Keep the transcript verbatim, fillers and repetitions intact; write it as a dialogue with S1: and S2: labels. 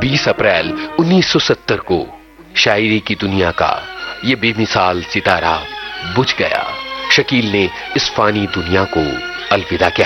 S1: बीस अप्रैल उन्नीस सौ सत्तर को शायरी की दुनिया का ये बेमिसाल सितारा बुझ गया। शकील ने इस फानी दुनिया को अलविदा कह